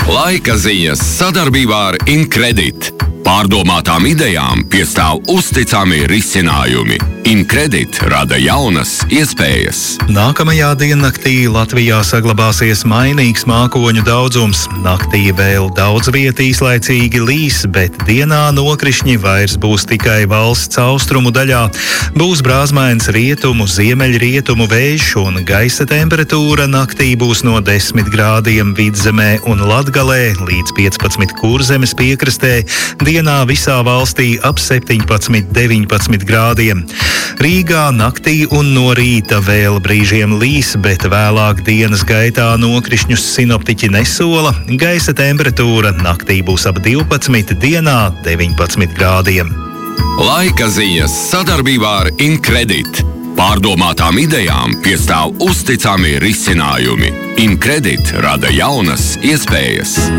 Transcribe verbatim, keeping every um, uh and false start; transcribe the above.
Laika ziņas sadarbībā ar Incredit. Pārdomātām idejām piestāv uzticami risinājumi. Incredit rada jaunas iespējas. Nākamajā diennaktī Latvijā saglabāsies mainīgs mākoņu daudzums. Naktī vēl daudz viet īslaicīgi līs, bet dienā nokrišņi vairs būs tikai valsts austrumu daļā. Būs brāzmains rietumu, ziemeļrietumu vējš un gaisa temperatūra naktī būs no desmit grādiem Vidzemē un Latgalē līdz piecpadsmit Kurzemes piekrastē. Dienā visā valstī ap septiņpadsmit deviņpadsmit grādiem. Rīgā naktī un no rīta vēl brīžiem līs, bet vēlāk dienas gaitā nokrišņus sinoptiķi nesola. Gaisa temperatūra naktī būs ap divpadsmit, dienā deviņpadsmit grādiem. Laika ziņas sadarbībā ar Incredit. Pārdomātām idejām piestāv uzticami risinājumi. Incredit rada jaunas iespējas.